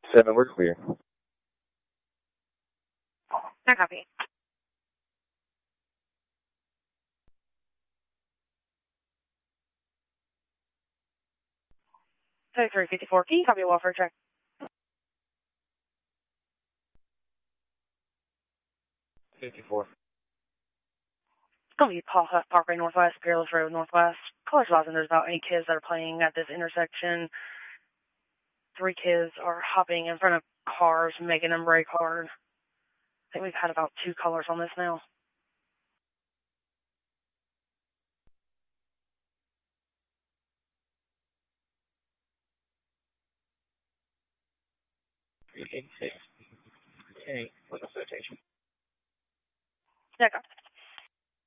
7, we're clear. I copy. 3354 key, copy welfare check. 54. It's going to be Paul Huff Parkway Northwest, Peerless Road Northwest. Caller advising there's about 8 kids that are playing at this intersection. 3 kids are hopping in front of cars, making them brake hard. I think we've had about 2 callers on this now. Okay, what's the citation? Yeah, copy.